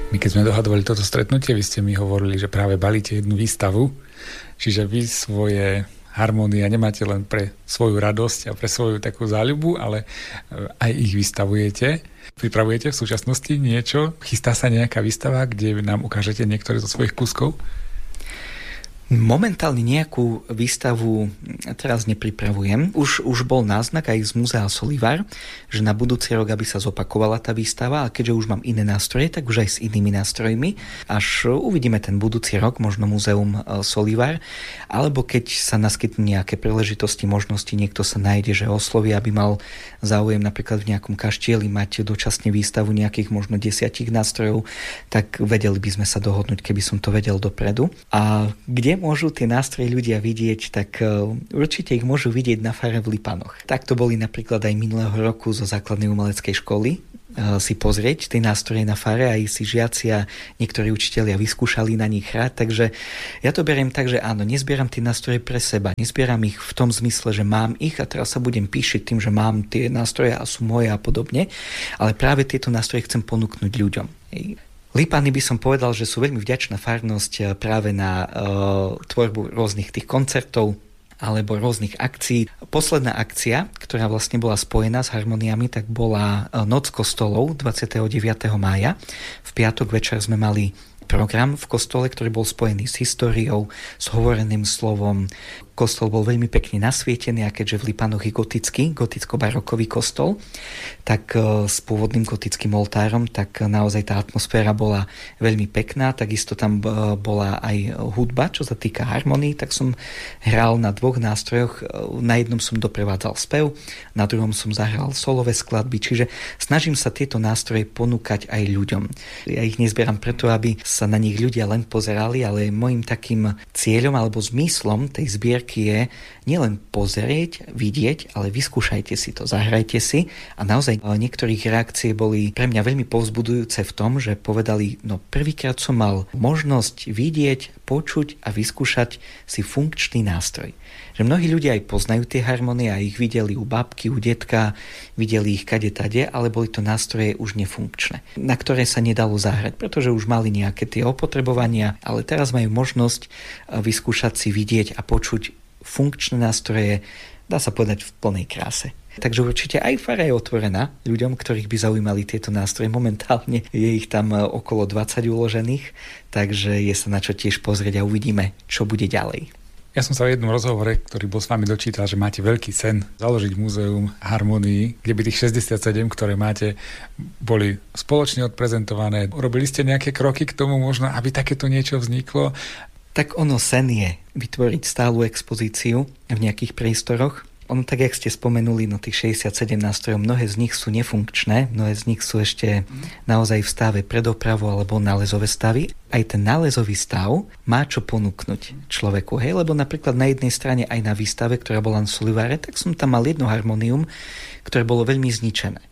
My keď sme dohadovali toto stretnutie, vy ste mi hovorili, že práve balíte jednu výstavu, čiže vy svoje harmónia nemáte len pre svoju radosť a pre svoju takú záľubu, ale aj ich vystavujete. Pripravujete v súčasnosti niečo? Chystá sa nejaká výstava, kde nám ukážete niektoré zo svojich kúskov? Momentálne nejakú výstavu teraz nepripravujem. Už bol náznak aj z Múzea Solivar, že na budúci rok, aby sa zopakovala tá výstava, a keďže už mám iné nástroje, tak už aj s inými nástrojmi. Až uvidíme ten budúci rok, možno Múzeum Solivar, alebo keď sa naskytnú nejaké príležitosti, možnosti, niekto sa nájde, že osloví, aby mal záujem napríklad v nejakom kaštieli mať dočasne výstavu nejakých možno 10 nástrojov, tak vedeli by sme sa dohodnúť, keby som to vedel dopredu. A kde môžu tie nástroje ľudia vidieť, tak určite ich môžu vidieť na fare v Lipanoch. Takto boli napríklad aj minulého roku zo základnej umeleckej školy si pozrieť tie nástroje na fare, aj si žiaci a niektorí učitelia vyskúšali na nich hrať, takže ja to beriem tak, že áno, nezbieram tie nástroje pre seba, nezbieram ich v tom zmysle, že mám ich a teraz sa budem píšiť tým, že mám tie nástroje a sú moje a podobne, ale práve tieto nástroje chcem ponúknuť ľuďom. Lipany by som povedal, že sú veľmi vďačná farnosť práve na tvorbu rôznych tých koncertov alebo rôznych akcií. Posledná akcia, ktorá vlastne bola spojená s harmoniami, tak bola Noc kostolov 29. mája. V piatok večer sme mali program v kostole, ktorý bol spojený s históriou, s hovoreným slovom. Kostol bol veľmi pekne nasvietený a keďže v Lipanoch je goticko-barokový kostol, tak s pôvodným gotickým oltárom, tak naozaj tá atmosféra bola veľmi pekná. Takisto tam bola aj hudba, čo sa týka harmonii, tak som hral na dvoch nástrojoch. Na jednom som doprevádzal spev, na druhom som zahral solové skladby, čiže snažím sa tieto nástroje ponúkať aj ľuďom. Ja ich nezbieram preto, aby sa na nich ľudia len pozerali, ale môjim takým cieľom alebo zmyslom tej zbierky je nielen pozrieť, vidieť, ale vyskúšajte si to, zahrajte si a naozaj niektorých reakcie boli pre mňa veľmi povzbudujúce v tom, že povedali, no prvýkrát som mal možnosť vidieť, počuť a vyskúšať si funkčný nástroj. Že mnohí ľudia aj poznajú tie harmonie a ich videli u babky, u detka, videli ich kade tade, ale boli to nástroje už nefunkčné, na ktoré sa nedalo zahrať, pretože už mali nejaké tie opotrebovania, ale teraz majú možnosť vyskúšať si vidieť a počuť funkčné nástroje, dá sa povedať, v plnej kráse. Takže určite aj fara je otvorená ľuďom, ktorých by zaujímali tieto nástroje. Momentálne je ich tam okolo 20 uložených, takže je sa na čo tiež pozrieť a uvidíme, čo bude ďalej. Ja som sa v jednom rozhovore, ktorý bol s vami, dočítal, že máte veľký sen založiť múzeum harmónií, kde by tých 67, ktoré máte, boli spoločne odprezentované. Robili ste nejaké kroky k tomu možno, aby takéto niečo vzniklo? Tak ono sen je vytvoriť stálu expozíciu v nejakých priestoroch. Ono tak, jak ste spomenuli, no tých 67 nástrojov, mnohé z nich sú nefunkčné, mnohé z nich sú ešte naozaj v stave predopravu alebo nálezové stavy. Aj ten nálezový stav má čo ponúknuť človeku, hej, lebo napríklad na jednej strane aj na výstave, ktorá bola na Solivare, tak som tam mal jedno harmonium, ktoré bolo veľmi zničené.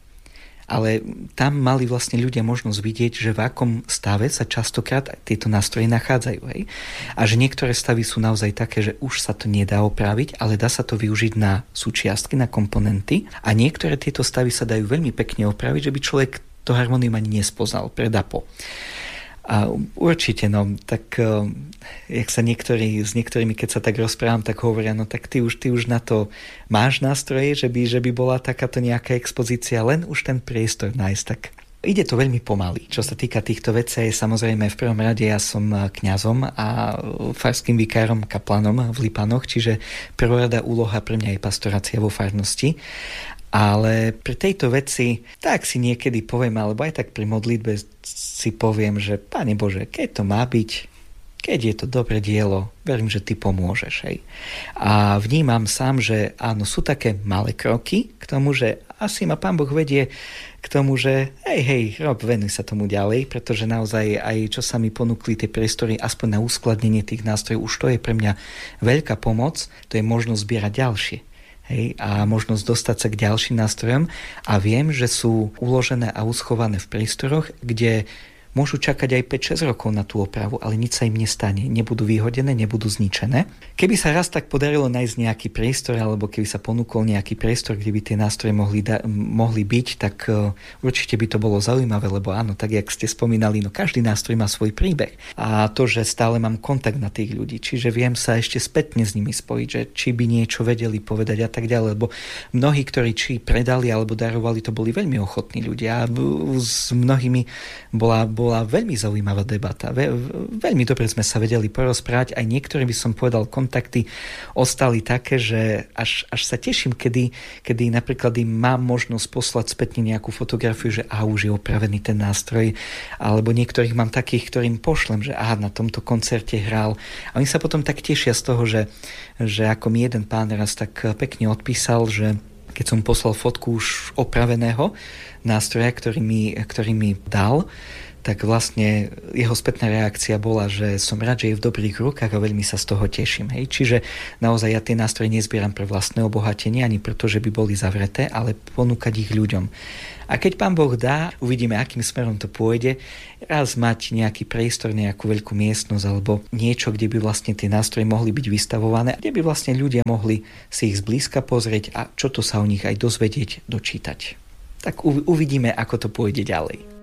Ale tam mali vlastne ľudia možnosť vidieť, že v akom stave sa častokrát tieto nástroje nachádzajú. Hej? A že niektoré stavy sú naozaj také, že už sa to nedá opraviť, ale dá sa to využiť na súčiastky, na komponenty. A niektoré tieto stavy sa dajú veľmi pekne opraviť, že by človek to harmonium ani nespoznal pred a po. A určite, no, tak jak sa s niektorými, keď sa tak rozprávam, tak hovoria, no tak ty už na to máš nástroje, že by bola takáto nejaká expozícia, len už ten priestor nájsť, tak ide to veľmi pomaly. Čo sa týka týchto vecí, samozrejme v prvom rade ja som kňazom a farským vikárom, kaplanom v Lipanoch, čiže prvorada úloha pre mňa je pastorácia vo farnosti. Ale pri tejto veci tak si niekedy poviem, alebo aj tak pri modlitbe si poviem, že Pane Bože, keď to má byť, keď je to dobré dielo, verím, že Ty pomôžeš. Hej. A vnímam sám, že áno, sú také malé kroky k tomu, že asi ma Pán Boh vedie k tomu, že hej, rob, venuj sa tomu ďalej, pretože naozaj aj čo sa mi ponúkli tie priestory, aspoň na uskladnenie tých nástrojov, už to je pre mňa veľká pomoc, to je možnosť zbierať ďalšie. Hej, a možnosť dostať sa k ďalším nástrojom a viem, že sú uložené a uschované v priestoroch, kde Môžu čakať aj 5-6 rokov na tú opravu, ale nič sa im nestane. Nebudú vyhodené, nebudú zničené. Keby sa raz tak podarilo nájsť nejaký priestor, alebo keby sa ponúkol nejaký priestor, kde by tie nástroje mohli byť, tak určite by to bolo zaujímavé, lebo áno, tak jak ste spomínali, no každý nástroj má svoj príbeh. A to, že stále mám kontakt na tých ľudí, čiže viem sa ešte spätne s nimi spojiť, že či by niečo vedeli povedať a tak ďalej, lebo mnohí, ktorí či predali alebo darovali, to boli veľmi ochotní ľudia. S mnohými bola veľmi zaujímavá debata. Veľmi dobre sme sa vedeli porozprávať. Aj niektorí, by som povedal, kontakty ostali také, že až sa teším, kedy napríklad im mám možnosť poslať spätne nejakú fotografiu, že už je opravený ten nástroj. Alebo niektorých mám takých, ktorým pošlem, že na tomto koncerte hral. A oni sa potom tak tešia z toho, že ako mi jeden pán raz tak pekne odpísal, že keď som poslal fotku už opraveného nástroja, ktorý mi dal, tak vlastne jeho spätná reakcia bola, že som rád, že je v dobrých rukách a veľmi sa z toho teším. Hej. Čiže naozaj ja tie nástroje nezbieram pre vlastné obohatenie, ani preto, že by boli zavreté, ale ponúkať ich ľuďom. A keď Pán Boh dá, uvidíme, akým smerom to pôjde, raz mať nejaký priestor, nejakú veľkú miestnosť alebo niečo, kde by vlastne tie nástroje mohli byť vystavované, kde by vlastne ľudia mohli si ich zblízka pozrieť a čo to sa o nich aj dozvedieť, dočítať. Tak uvidíme, ako to pôjde ďalej.